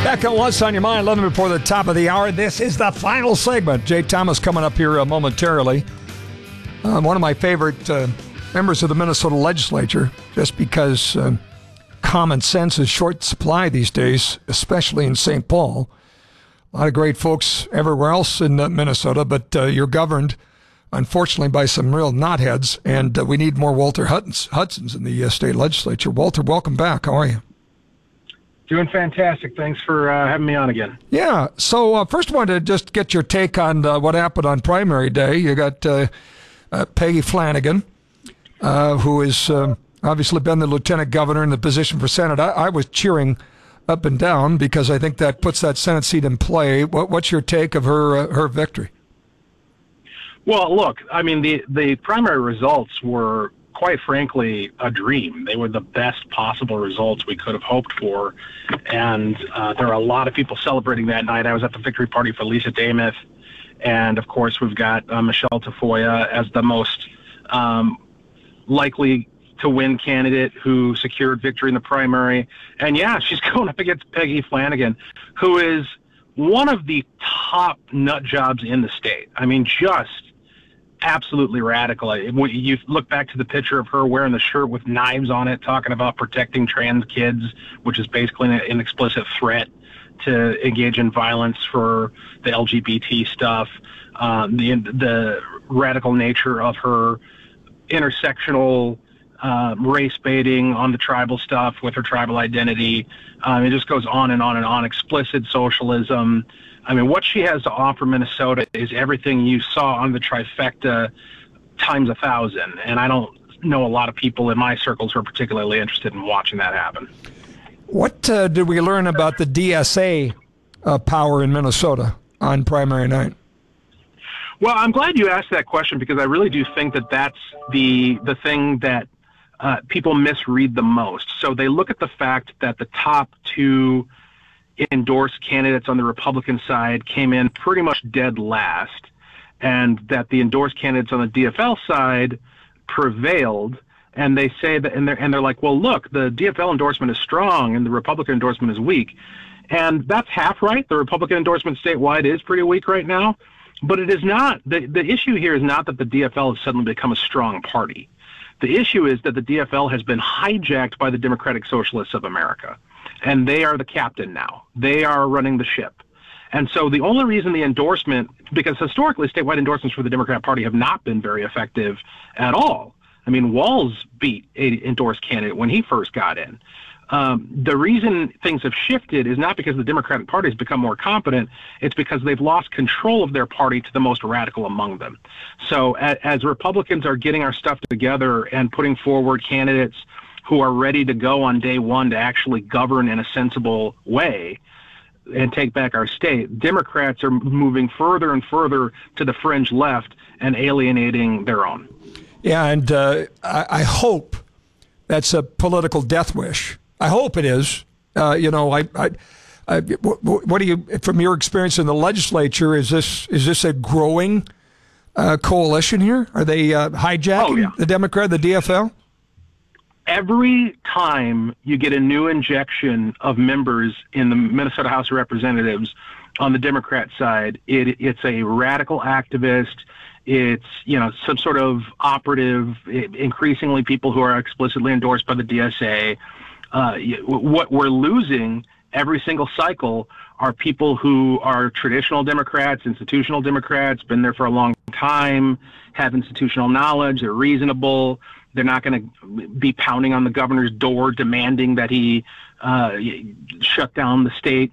Back at What's on Your Mind, 11 before the top of the hour. This is the final segment. Jay Thomas coming up here momentarily. One of my favorite members of the Minnesota legislature, just because common sense is short supply these days, especially in St. Paul. A lot of great folks everywhere else in Minnesota, but you're governed, unfortunately, by some real knotheads, and we need more Walter Hudsons in the state legislature. Walter, welcome back. How are you? Doing fantastic. Thanks for having me on again. Yeah. So first I wanted to just get your take on what happened on primary day. You got Peggy Flanagan, who has obviously been the lieutenant governor in the position for Senate. I was cheering up and down because I think that puts that Senate seat in play. What's your take of her victory? Well, look, I mean, the primary results were, quite frankly, a dream. They were the best possible results we could have hoped for, and there are a lot of people celebrating that night. I was at the victory party for Lisa Damath, and of course we've got Michelle Tafoya as the most likely to win candidate who secured victory in the primary. And yeah, she's going up against Peggy Flanagan, who is one of the top nut jobs in the state. I mean, just absolutely radical. You look back to the picture of her wearing the shirt with knives on it, talking about protecting trans kids, which is basically an explicit threat to engage in violence for the LGBT stuff. The radical nature of her intersectional race baiting on the tribal stuff with her tribal identity. It just goes on and on and on. Explicit socialism. I mean, what she has to offer Minnesota is everything you saw on the trifecta times 1,000. And I don't know a lot of people in my circles who are particularly interested in watching that happen. What did we learn about the DSA power in Minnesota on primary night? Well, I'm glad you asked that question, because I really do think that that's the thing that people misread the most. So they look at the fact that the top two endorsed candidates on the Republican side came in pretty much dead last, and that the endorsed candidates on the DFL side prevailed. And they say that, and they're like, well, look, the DFL endorsement is strong and the Republican endorsement is weak. And that's half right. The Republican endorsement statewide is pretty weak right now, but it is not. The issue here is not that the DFL has suddenly become a strong party. The issue is that the DFL has been hijacked by the Democratic Socialists of America, and they are the captain now. They are running the ship. And so the only reason the endorsement, because historically statewide endorsements for the Democrat Party have not been very effective at all. I mean, Walz beat an endorsed candidate when he first got in. The reason things have shifted is not because the Democratic Party has become more competent. It's because they've lost control of their party to the most radical among them. So as Republicans are getting our stuff together and putting forward candidates who are ready to go on day one to actually govern in a sensible way and take back our state, Democrats are moving further and further to the fringe left and alienating their own. Yeah, and I hope that's a political death wish. I hope it is. What do you, from your experience in the legislature, is this a growing coalition here? Are they hijacking the Democrat, the DFL? Every time you get a new injection of members in the Minnesota House of Representatives on the Democrat side, it's a radical activist. It's, some sort of operative, increasingly people who are explicitly endorsed by the DSA. What we're losing every single cycle are people who are traditional Democrats, institutional Democrats, been there for a long time, have institutional knowledge, they're reasonable. They're not going to be pounding on the governor's door demanding that he shut down the state